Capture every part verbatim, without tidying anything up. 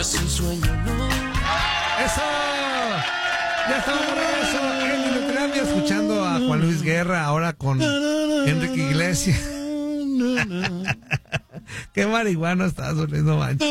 es un sueño, no. ¡Eso! Ya estamos por eso en Minutelandia, escuchando a Juan Luis Guerra, ahora con Enrique Iglesias. Qué marihuana estás, no manches.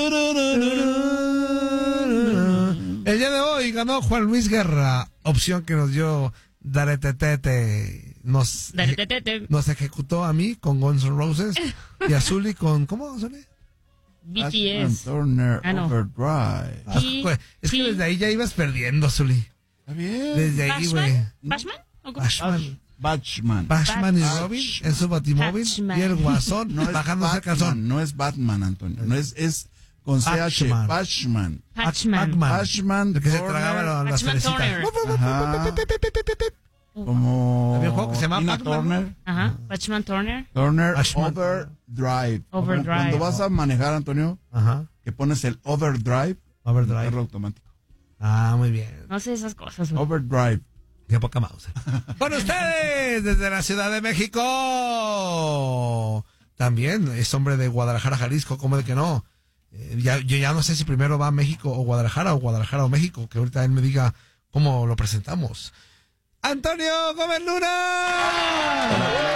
El día de hoy ganó Juan Luis Guerra, opción que nos dio Daretetete. Nos, Daretetete. nos ejecutó a mí con Guns N' Roses y a Zully con, ¿cómo, Zully? B T S. Turner Ah, no. Overdrive. Ah, güey, es que desde ahí ya ibas perdiendo, Zully. Está bien. Desde ahí, güey. ¿Bashman? ¿O cómo? Bashman. Batman. Bashman y Batman. Robin en su batimóvil Batman. y el guasón No es bajándose el Batman, calzón. no es Batman, Antonio. No es, es con C H. Batman. Batman. Patchman. Batman. El que se Turner. tragaba la- las Batchman cerecitas. Turner. Ajá. Como. Había un juego que se llama Tina Pac-Man, Turner. Ajá. Patchman Turner. Turner Batchman. Overdrive. Overdrive. Cuando vas a manejar, Antonio, Ajá. que pones el Overdrive. Overdrive. Carro automático. Ah, muy bien. No sé esas cosas. güey. Overdrive. Qué poca mouse. Con ustedes, desde la Ciudad de México. También es hombre de Guadalajara, Jalisco. ¿Cómo de que no? Eh, ya, yo ya no sé si primero va a México o Guadalajara o Guadalajara o México. Que ahorita él me diga cómo lo presentamos. ¡Antonio Gómez Luna!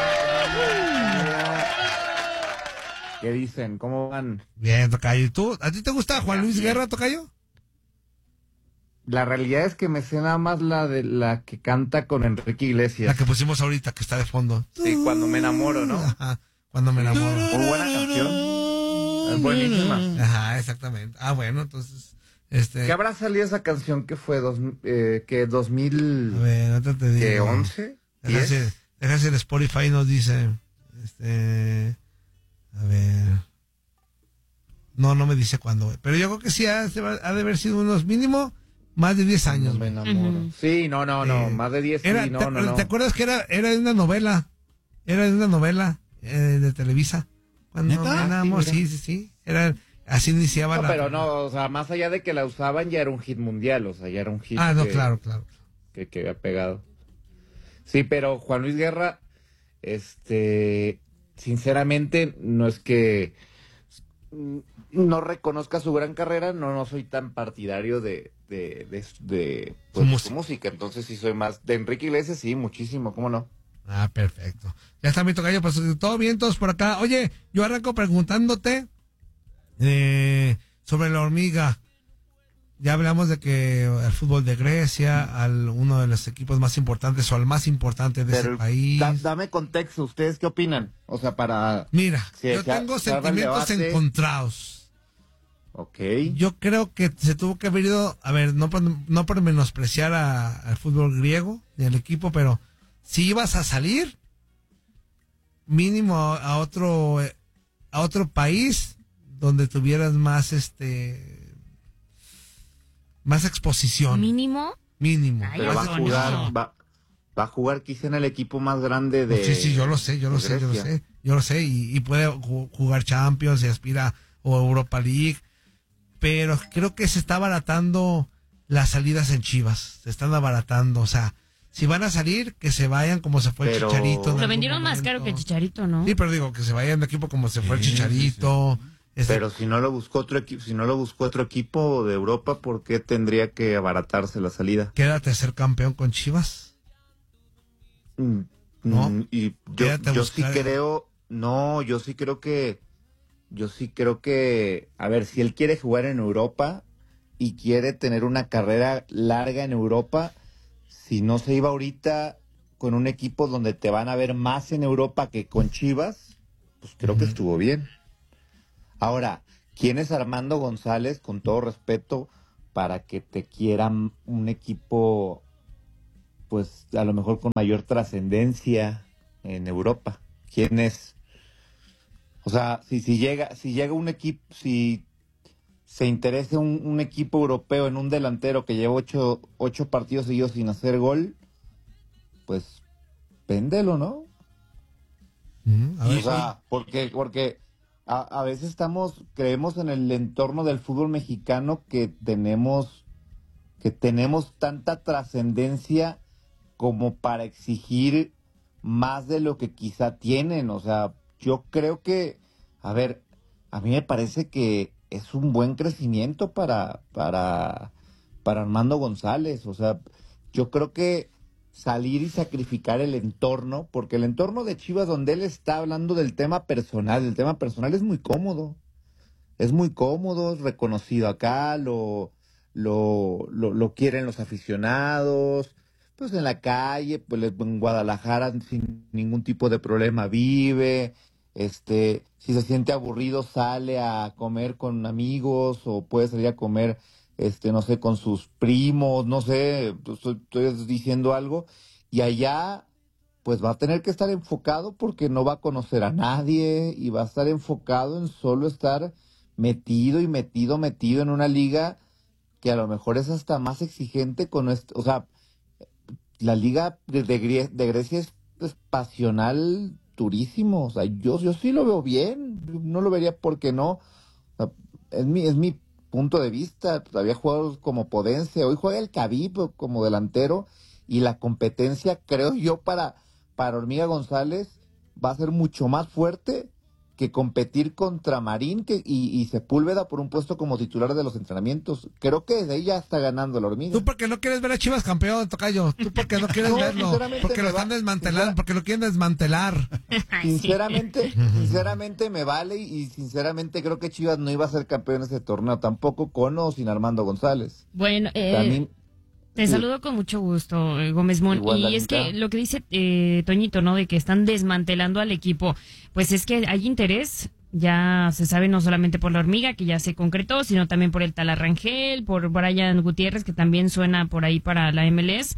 ¿Qué dicen? ¿Cómo van? Bien, Tocayo. ¿Y tú? ¿A ti te gusta Juan Luis Guerra, Tocayo? La realidad es que me sé nada más la de la que canta con Enrique La Iglesias. que pusimos ahorita, que está de fondo. Sí, cuando me enamoro, ¿no? Ajá, cuando me enamoro. Muy buena canción. Es buenísima. Ajá, exactamente. Ah, bueno, entonces, este... ¿Qué habrá salido esa canción que fue dos, eh, que dos mil A ver, ahorita te digo. ¿qué, once? Deja ¿diez? si- deja si el Spotify nos dice, este... A ver... No, no me dice cuándo, güey. Pero yo creo que sí ha, ha de haber sido unos mínimo más de diez años. No me güey. enamoro. Ujú. Sí, no, no, no, Eh, más de diez, Era, sí, no, te, no, no. ¿Te acuerdas que era, era de una novela? Era de una novela eh, de Televisa. Cuando ¿Neta? me enamoro, Sí, sí, mira. sí, sí. Era, así iniciaba No, la... pero no, o sea, más allá de que la usaban, ya era un hit mundial, o sea, ya era un hit Ah, no, que, claro, claro. que, que había pegado. Sí, pero Juan Luis Guerra, este, sinceramente, no es que mm, no reconozca su gran carrera, no, no soy tan partidario de, de, de, de, pues, Su de música. su música, entonces sí soy más, de Enrique Iglesias, sí, muchísimo, ¿cómo no? Ah, perfecto. Ya está mi tocayo, pues todo bien, todos por acá. Oye, yo arranco preguntándote eh, sobre la hormiga. Ya hablamos de que el fútbol de Grecia, al uno de los equipos más importantes o al más importante de ese país. da- dame contexto, ¿ustedes qué opinan? O sea, para... Mira, Sí, yo se ha- tengo se abre el sentimientos debate. encontrados. Ok. Yo creo que se tuvo que haber ido, a ver, no por, no por menospreciar a- al fútbol griego ni al equipo, pero si ibas a salir, mínimo a, a otro eh, a otro país donde tuvieras más este más exposición, Mínimo. mínimo. Ay, Pero va eso a no. jugar, va, va a jugar quizá en el equipo más grande de... Sí, sí, yo lo sé, yo lo de sé, yo lo Grecia. sé, yo lo sé, y, y puede ju- jugar Champions y aspira o Europa League, pero creo que se está abaratando las salidas en Chivas, se están abaratando, o sea, si van a salir, que se vayan como se fue Pero- el Chicharito. en Lo algún vendieron más momento. caro que Chicharito, ¿no? Sí, pero digo, que se vayan de equipo como se fue el Sí, Chicharito. Este, Pero si no lo buscó otro equipo, si no lo buscó otro equipo de Europa, ¿por qué tendría que abaratarse la salida? queda tercer campeón con Chivas. Mm, ¿No? mm, Y yo, Quédate a yo sí buscar- creo, no, yo sí creo que, yo sí creo que, a ver, si él quiere jugar en Europa y quiere tener una carrera larga en Europa, si no se iba ahorita con un equipo donde te van a ver más en Europa que con Chivas, pues creo que Ujú. estuvo bien. Ahora, ¿quién es Armando González, con todo respeto, para que te quieran un equipo, pues a lo mejor con mayor trascendencia en Europa? ¿Quién es? O sea, si, si llega, si llega un equipo, si se interesa un, un equipo europeo en un delantero que lleva ocho, ocho partidos seguidos sin hacer gol, pues véndelo, ¿no? Ujú, a ver, O sea, porque, porque a, a veces estamos, creemos en el entorno del fútbol mexicano que tenemos, que tenemos tanta trascendencia como para exigir más de lo que quizá tienen. O sea, yo creo que, a ver, a mí me parece que es un buen crecimiento para, para, para Armando González. O sea, yo creo que salir y sacrificar el entorno, porque el entorno de Chivas donde él está hablando del tema personal, el tema personal es muy cómodo, es muy cómodo, es reconocido acá, lo, lo, lo, lo quieren los aficionados, pues en la calle, pues en Guadalajara sin ningún tipo de problema vive, este, si se siente aburrido sale a comer con amigos o puede salir a comer este, no sé, con sus primos, no sé, estoy, estoy diciendo algo, y allá, pues va a tener que estar enfocado porque no va a conocer a nadie y va a estar enfocado en solo estar metido y metido, metido en una liga que a lo mejor es hasta más exigente con esto, o sea, la liga de, de, Grie- de Grecia es, es pasional durísimo, o sea, yo, yo sí lo veo bien, no lo vería porque no, o sea, es mi, es mi punto de vista, había jugado como Podense, hoy juega el Khabib como delantero y la competencia creo yo para, para Hormiga González va a ser mucho más fuerte que competir contra Marín que, y, y Sepúlveda por un puesto como titular de los entrenamientos. Creo que desde ahí ya está ganando la Hormiga. Tú porque no quieres ver a Chivas campeón, tocayo. Tú porque no quieres No, verlo. sinceramente Porque lo me están va- desmantelando, sincera- porque lo quieren desmantelar. Ay, sí. Sinceramente, sinceramente me vale y sinceramente creo que Chivas no iba a ser campeón en ese torneo, tampoco con o sin Armando González. Bueno, eh, También, te sí. saludo con mucho gusto, eh, Gómez Mon. Igual, Y es Anita. que lo que dice eh, Toñito, ¿no? De que están desmantelando al equipo. Pues es que hay interés, ya se sabe, no solamente por la Hormiga, que ya se concretó, sino también por el Talarrangel, por Brian Gutiérrez, que también suena por ahí para la M L S.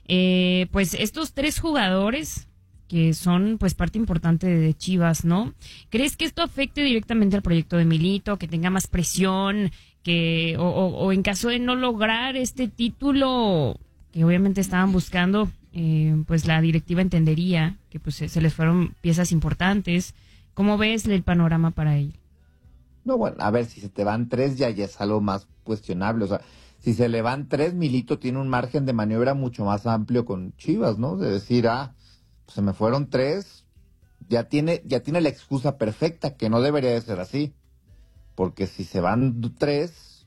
Eh, pues estos tres jugadores que son pues parte importante de Chivas, ¿no? ¿Crees que esto afecte directamente al proyecto de Milito, que tenga más presión, que o, o, o en caso de no lograr este título que obviamente estaban buscando, eh, pues la directiva entendería que pues se, se les fueron piezas importantes? ¿Cómo ves el panorama para él? No, bueno, a ver, si se te van tres ya, ya es algo más cuestionable. O sea, si se le van tres, Milito tiene un margen de maniobra mucho más amplio con Chivas, ¿no? De decir, ah, pues se me fueron tres, ya tiene, ya tiene la excusa perfecta, que no debería de ser así. Porque si se van d- tres,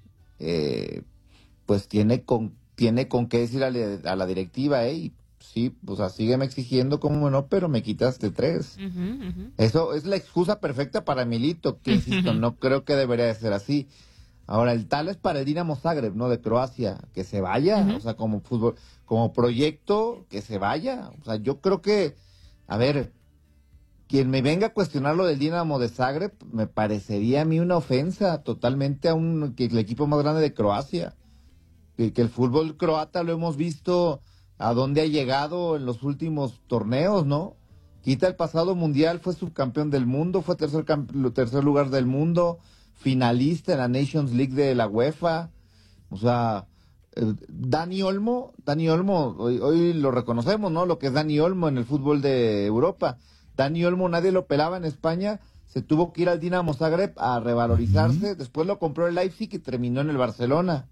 eh, pues tiene con, tiene con qué decir a, la- a la directiva, eh, sí, o sea, sígueme exigiendo como no, pero me quitaste tres. Ujú, ujú. Eso es la excusa perfecta para Milito, que insisto, no creo que debería de ser así. Ahora, el tal es para el Dinamo Zagreb, ¿no? De Croacia, que se vaya, Ujú. o sea, como fútbol, como proyecto, que se vaya. O sea, yo creo que, a ver, quien me venga a cuestionar lo del Dinamo de Zagreb, me parecería a mí una ofensa totalmente a un, que el equipo más grande de Croacia. Que, que el fútbol croata lo hemos visto a dónde ha llegado en los últimos torneos, ¿no? Quita el pasado mundial, fue subcampeón del mundo, fue tercer, camp- tercer lugar del mundo, finalista en la Nations League de la UEFA. O sea, eh, Dani Olmo, Dani Olmo, hoy, hoy lo reconocemos, ¿no? Lo que es Dani Olmo en el fútbol de Europa. Dani Olmo nadie lo pelaba en España, se tuvo que ir al Dinamo Zagreb a revalorizarse, después lo compró el Leipzig y terminó en el Barcelona.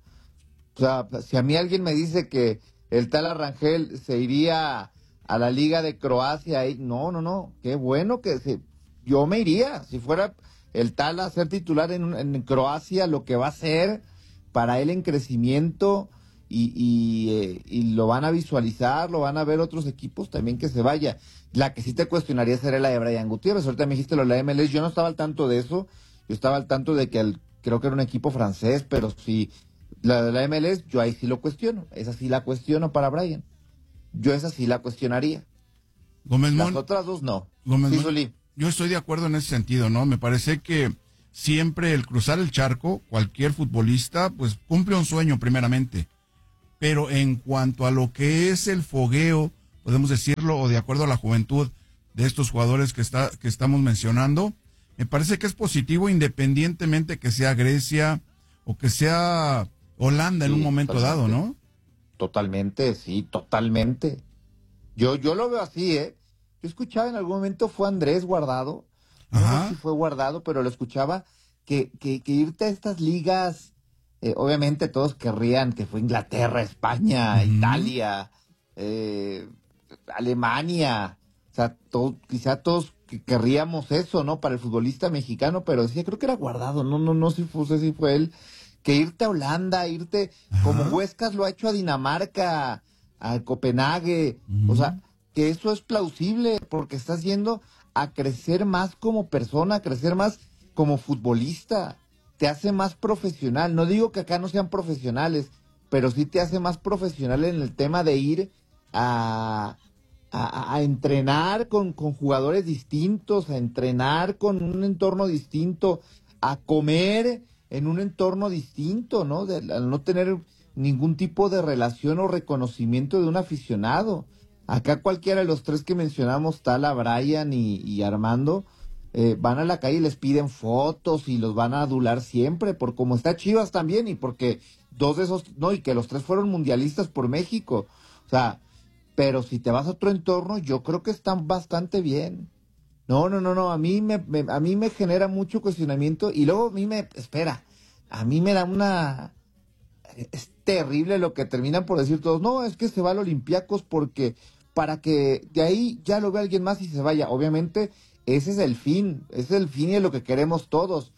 O sea, si a mí alguien me dice que el tal Arrangel se iría a la Liga de Croacia, y no, no, no, qué bueno que se, yo me iría, si fuera el tal a ser titular en, en Croacia, lo que va a ser para él en crecimiento y, y, eh, y lo van a visualizar, lo van a ver otros equipos también que se vaya. La que sí te cuestionaría sería la de Brian Gutiérrez, ahorita me dijiste lo de la M L S, yo no estaba al tanto de eso, yo estaba al tanto de que el, creo que era un equipo francés, pero si la de la M L S, yo ahí sí lo cuestiono, esa sí la cuestiono para Brian, yo esa sí la cuestionaría, Gómez las Mon, otras dos no. Gómez Sí, Mon, Zuli. yo estoy de acuerdo en ese sentido, ¿no? Me parece que siempre el cruzar el charco, cualquier futbolista, pues cumple un sueño primeramente. Pero en cuanto a lo que es el fogueo, podemos decirlo, o de acuerdo a la juventud de estos jugadores que está, que estamos mencionando, me parece que es positivo independientemente que sea Grecia o que sea Holanda en Sí, un momento totalmente. dado, ¿no? Totalmente, sí, totalmente. Yo, yo lo veo así, ¿eh? Yo escuchaba en algún momento, fue Andrés Guardado, no Ajá. sé si fue Guardado, pero lo escuchaba, que, que, que irte a estas ligas, eh, obviamente todos querrían que fue Inglaterra, España, Ujú. Italia, eh, Alemania, o sea, todo, quizá todos que querríamos eso, ¿no? Para el futbolista mexicano, pero decía, creo que era Guardado, no, no, no sé si fue, si fue él, que irte a Holanda, irte, Ajá. como Huescas lo ha hecho a Dinamarca, a Copenhague, uh-huh. o sea, que eso es plausible, porque estás yendo a crecer más como persona, a crecer más como futbolista, te hace más profesional. No digo que acá no sean profesionales, pero sí te hace más profesional en el tema de ir a, a, a entrenar con, con jugadores distintos, a entrenar con un entorno distinto, a comer en un entorno distinto, ¿no? De, al no tener ningún tipo de relación o reconocimiento de un aficionado. Acá cualquiera de los tres que mencionamos, Tala, Brian y, y Armando, eh, van a la calle y les piden fotos y los van a adular siempre, por como está Chivas también, y porque dos de esos, no, y que los tres fueron mundialistas por México. O sea, pero si te vas a otro entorno, yo creo que están bastante bien. No, no, no, no, a mí me, me a mí me genera mucho cuestionamiento, y luego a mí me, espera, a mí me da una... Es terrible lo que terminan por decir todos, no, es que se va al Olympiacos porque para que de ahí ya lo vea alguien más y se vaya. Obviamente, ese es el fin, ese es el fin y es lo que queremos todos.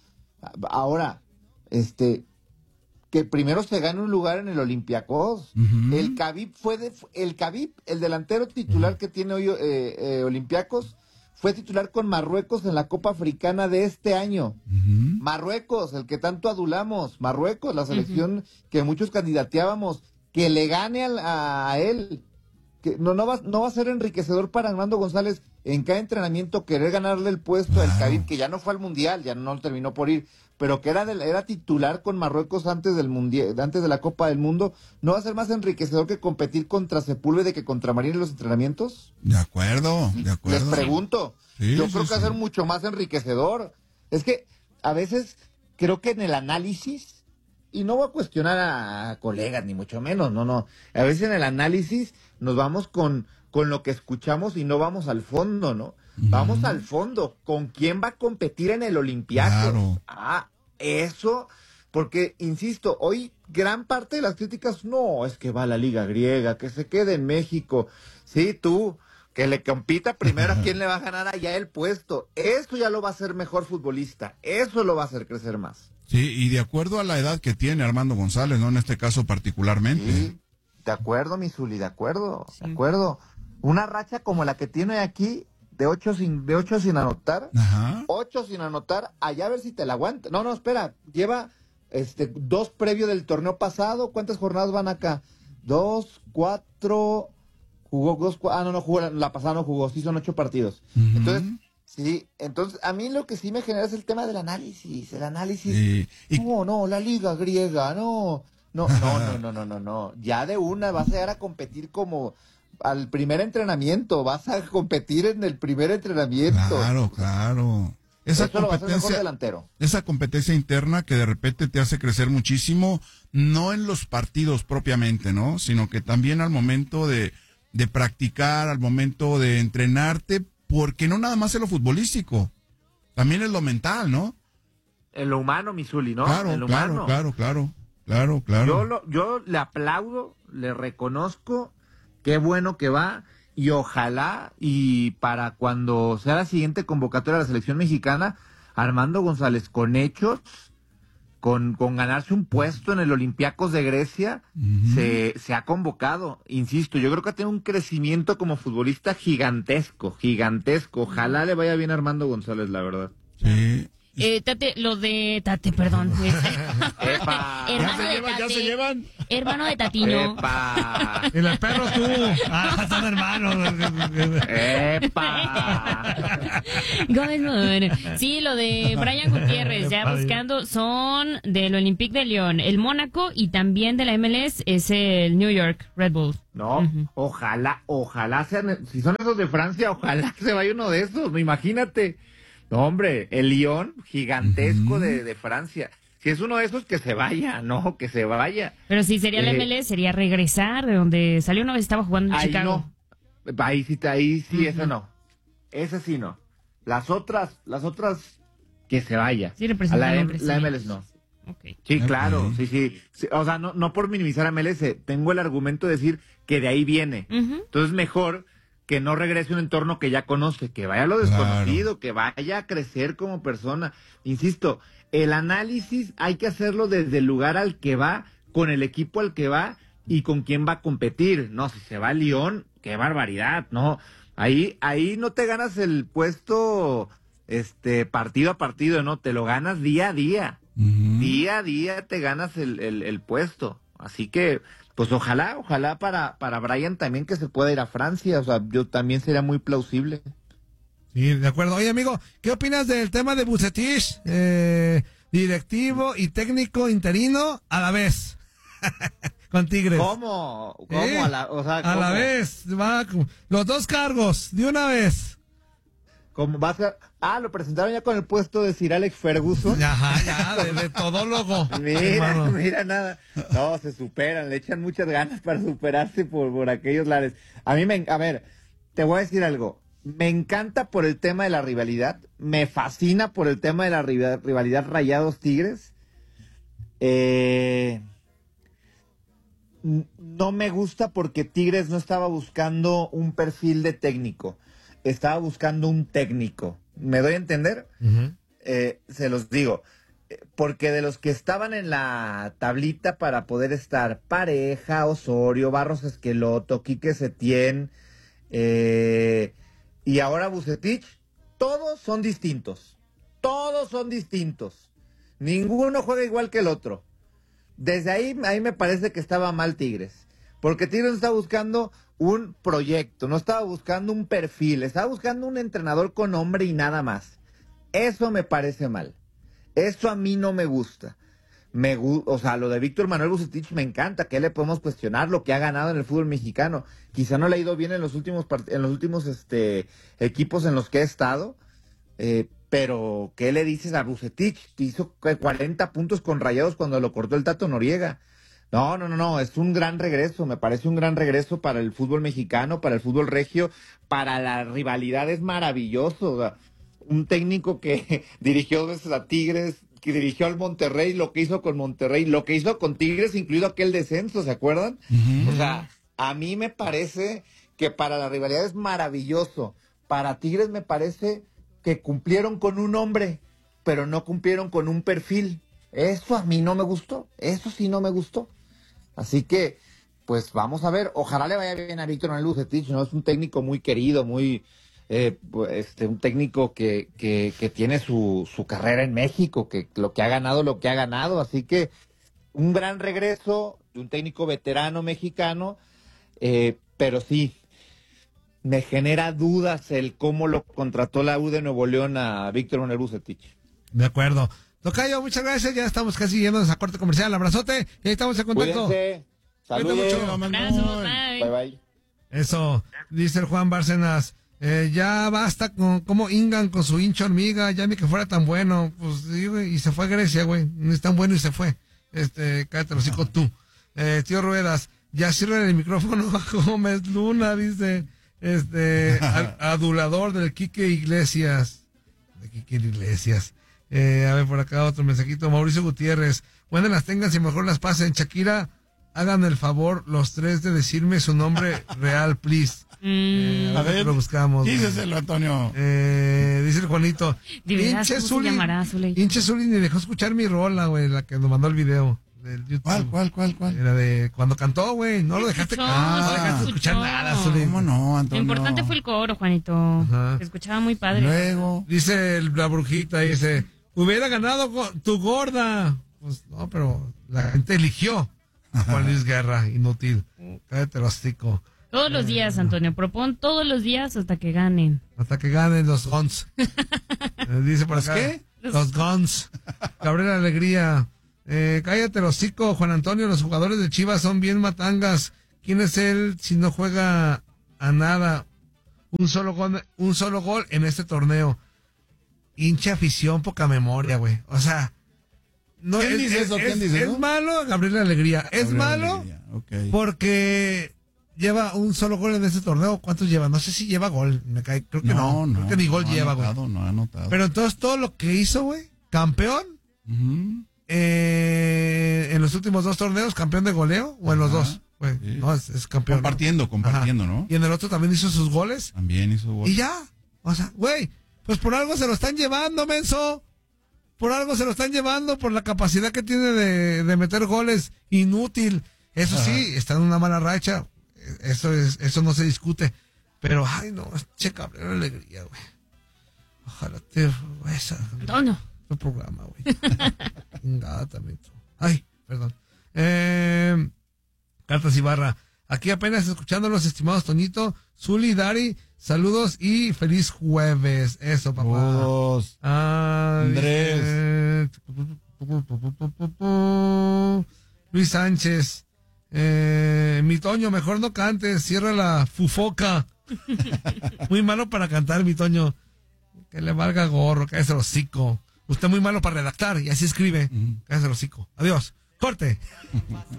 Ahora, este, que primero se gane un lugar en el Olympiacos. Uh-huh. El Khabib fue de, el Khabib, el delantero titular uh-huh. que tiene hoy eh, eh, Olympiacos, fue titular con Marruecos en la Copa Africana de este año. Uh-huh. Marruecos, el que tanto adulamos. Marruecos, la selección uh-huh. que muchos candidateábamos. Que le gane a, a él. Que no, no, va, no va a ser enriquecedor para Armando González en cada entrenamiento querer ganarle el puesto wow. al Khabib, que ya no fue al Mundial, ya no terminó por ir, pero que era, de, era titular con Marruecos antes del mundial, antes de la Copa del Mundo. ¿No va a ser más enriquecedor que competir contra Sepúlveda que contra Marín en los entrenamientos? De acuerdo, de acuerdo. Les pregunto. Sí, Yo sí, creo que sí. va a ser mucho más enriquecedor. Es que a veces creo que en el análisis, y no voy a cuestionar a, a colegas, ni mucho menos, no, no. A veces en el análisis nos vamos con, con lo que escuchamos y no vamos al fondo, ¿no? Uh-huh. Vamos al fondo. ¿Con quién va a competir en el Olympiacos? Claro. Ah, eso, porque, insisto, hoy gran parte de las críticas, no, es que va a la Liga Griega, que se quede en México. Sí, tú, que le compita primero a quién le va a ganar allá el puesto. Eso ya lo va a hacer mejor futbolista. Eso lo va a hacer crecer más. Sí, y de acuerdo a la edad que tiene Armando González, ¿no? En este caso particularmente. Sí, de acuerdo, mi Zuli, de acuerdo, sí. de acuerdo. Una racha como la que tiene aquí, de ocho sin, de ocho sin anotar, Ajá. ocho sin anotar, allá a ver si te la aguanta. No, no, espera, lleva este dos previo del torneo pasado. ¿Cuántas jornadas van acá? Dos, cuatro, jugó dos, cuatro, ah, no, no jugó, la, la pasada no jugó, sí son ocho partidos. Uh-huh. Entonces, sí, entonces a mí lo que sí me genera es el tema del análisis, el análisis. Sí. Y... No, no, la Liga Griega, no, no, no, no, no, no, no, no, ya de una vas a llegar a competir como al primer entrenamiento, vas a competir en el primer entrenamiento. Claro, claro. Esa Eso lo va a hacer mejor competencia, delantero. Esa competencia interna que de repente te hace crecer muchísimo, no en los partidos propiamente, ¿no? Sino que también al momento de, de practicar, al momento de entrenarte, porque no nada más es lo futbolístico, también es lo mental, ¿no? En lo humano, mi Zuli, ¿no? Claro, en lo claro, humano. claro, claro, claro, claro. Yo, lo, yo le aplaudo, le reconozco, qué bueno que va, y ojalá, y para cuando sea la siguiente convocatoria de la selección mexicana, Armando González, con hechos, con, con ganarse un puesto en el Olympiacos de Grecia, uh-huh. se, se ha convocado. Insisto, yo creo que ha tenido un crecimiento como futbolista gigantesco, gigantesco. Ojalá le vaya bien a Armando González, la verdad. Sí. Eh, Tate, lo de Tate, perdón. ¡Epa! Hermano ¿Ya se de llevan? Tate, ¿Ya se llevan? Hermano de Tatiño. ¡Epa! Y los perros tú. Ah, son hermanos. ¡Epa! Gómez Moon. Sí, lo de Brian Gutiérrez, ya buscando, son del Olympique de Lyon, el Mónaco y también de la M L S es el New York Red Bull. No, Uh-huh. ojalá, ojalá sean, si son esos de Francia, ojalá que se vaya uno de esos, imagínate. No, hombre, el Lyon, gigantesco uh-huh. de, de Francia. Si es uno de esos, que se vaya, no, que se vaya. Pero si sería eh, la M L S, sería regresar de donde salió una vez, estaba jugando en ahí Chicago. No. Ahí sí, ahí sí, uh-huh. esa no. Esa sí no. Las otras, las otras, que se vaya. Sí, representa a la, nombres, la sí. M L S no. Okay. Sí, okay. claro, sí, sí, sí. O sea, no, no por minimizar a M L S, tengo el argumento de decir que de ahí viene. Uh-huh. Entonces, mejor que no regrese a un entorno que ya conoce, que vaya a lo desconocido, claro. que vaya a crecer como persona. Insisto, el análisis hay que hacerlo desde el lugar al que va, con el equipo al que va y con quién va a competir. No, si se va a Lyon, qué barbaridad, no. Ahí, ahí no te ganas el puesto este partido a partido, no, te lo ganas día a día. Uh-huh. Día a día te ganas el, el, el puesto. Así que, pues ojalá, ojalá para, para Brian también que se pueda ir a Francia. O sea, yo también sería muy plausible. Sí, de acuerdo. Oye, amigo, ¿qué opinas del tema de Vucetich? Eh, directivo y técnico interino a la vez. Con Tigres. ¿Cómo? ¿Cómo? ¿Eh? A la, o sea, a la vez. Va, los dos cargos, de una vez. ¿Cómo va a ser? Ah, lo presentaron ya con el puesto de Sir Alex Ferguson. Ajá, ya, de, de todólogo. Mira, hermano. mira nada. No, se superan, le echan muchas ganas para superarse por, por aquellos lares. A mí me, a ver, te voy a decir algo. Me encanta por el tema de la rivalidad. Me fascina por el tema de la rivalidad Rayados-Tigres. Eh... No me gusta porque Tigres no estaba buscando un perfil de técnico, estaba buscando un técnico. ¿Me doy a entender? Uh-huh. Eh, se los digo, porque de los que estaban en la tablita para poder estar Pareja, Osorio, Barros Esqueloto, Quique Setién eh, y ahora Vucetich, todos son distintos, todos son distintos, ninguno juega igual que el otro. Desde ahí, ahí me parece que estaba mal Tigres, porque Tigres no estaba buscando un proyecto, no estaba buscando un perfil, estaba buscando un entrenador con nombre y nada más. Eso me parece mal, eso a mí no me gusta. Me, o sea, lo de Víctor Manuel Vucetich me encanta, que le podemos cuestionar lo que ha ganado en el fútbol mexicano. Quizá no le ha ido bien en los últimos, en los últimos este, equipos en los que ha estado, eh, pero, ¿qué le dices a Vucetich? Hizo cuarenta puntos con Rayados cuando lo cortó el Tato Noriega. No, no, no, no, es un gran regreso, me parece un gran regreso para el fútbol mexicano, para el fútbol regio, para la rivalidad es maravilloso. O sea, un técnico que dirigió veces a Tigres, que dirigió al Monterrey, lo que hizo con Monterrey, lo que hizo con Tigres, incluido aquel descenso, ¿se acuerdan? Uh-huh. O sea, a mí me parece que para la rivalidad es maravilloso. Para Tigres me parece que cumplieron con un nombre, pero no cumplieron con un perfil. Eso a mí no me gustó, eso sí no me gustó. Así que, pues vamos a ver, ojalá le vaya bien a Víctor Manuel Vucetich, ¿no? Es un técnico muy querido, muy, eh, este, un técnico que, que, que tiene su, su carrera en México, que lo que ha ganado, lo que ha ganado. Así que, un gran regreso de un técnico veterano mexicano, eh, pero sí, me genera dudas el cómo lo contrató la U de Nuevo León a Víctor Manuel Vucetich. De acuerdo. Tocayo, muchas gracias. Ya estamos casi yendo a corte comercial. Abrazote. Y ahí estamos en contacto. Cuídense. Saludos. Bye. Bye, bye. Eso, dice el Juan Bárcenas. Eh, ya basta con cómo hingan con su hincha hormiga. Ya ni que fuera tan bueno. Pues sí, güey. Y se fue a Grecia, güey. No es tan bueno y se fue. Este, cállate los hocico tú. Eh, tío Ruedas, ya sirve el micrófono a Gómez Luna, dice. Este, al, adulador del Quique Iglesias. De Quique Iglesias. Eh, a ver, por acá otro mensajito. Mauricio Gutiérrez. Buenas las tengan, si mejor las pasen. Shakira, hagan el favor los tres de decirme su nombre real, please. Eh, a, a ver, lo buscamos. Díselo, Antonio. Eh, dice el Juanito. Hinche Zuli. Hinche Zuli ni dejó escuchar mi rola, güey, la que nos mandó el video. Del YouTube. ¿Cuál, cuál, cuál, cuál? Era de cuando cantó, güey. No lo dejaste, ah, no dejaste escuchar nada, Zuli. ¿Cómo no, Antonio? Lo importante fue el coro, Juanito. Ajá. Se escuchaba muy padre. Luego, dice el, la brujita, dice, hubiera ganado tu gorda. Pues no, pero la gente eligió a Juan Luis Guerra, inútil. Cállate el hocico. Todos los días, Antonio, propon todos los días hasta que ganen. Hasta que ganen los Guns. eh, dice por acá. ¿Qué? Los Guns. Gabriel Alegría. Eh, cállate el hocico, Juan Antonio. Los jugadores de Chivas son bien matangas. ¿Quién es él si no juega a nada? Un solo gol, un solo gol en este torneo. Hincha afición, poca memoria, güey. O sea, no ¿Quién es, dice es, eso? ¿Quién es, dice es eso? malo, Gabriel Alegría. Es Gabriel malo Alegría. Okay. porque lleva un solo gol en este torneo. ¿Cuántos lleva? No sé si lleva gol. Me cae, creo que no. No, no creo que ni gol no lleva, anotado, güey. No ha anotado. Pero entonces todo lo que hizo, güey, campeón. Uh-huh. Eh, en los últimos dos torneos, campeón de goleo, o en los Ajá. dos, Güey, Sí. no, es, es campeón. Compartiendo, ¿no? compartiendo, Ajá. ¿no? Y en el otro también hizo sus goles. También hizo gol. Y ya. O sea, güey, pues por algo se lo están llevando, menso. Por algo se lo están llevando, por la capacidad que tiene de, de meter goles. Inútil. Eso Ajá. sí, está en una mala racha. Eso es, eso no se discute. Pero, ay, no, che cabrón, alegría, güey. Ojalá te... Esa, Toño. tu programa, güey. Chingada también tú. Ay, perdón. Eh, Cartas Ibarra. Aquí apenas escuchándolos, estimados Toñito, Zuli, Dari, saludos y feliz jueves. Eso, papá. Todos. Ah, Andrés. dice- Luis Sánchez. Eh, mi Toño, mejor no cantes, cierra la fufoca. Muy malo para cantar, mi Toño. Que le valga gorro, cállese el hocico. Usted muy malo para redactar y así escribe. Ujú. Cállese el hocico. Adiós. Corte.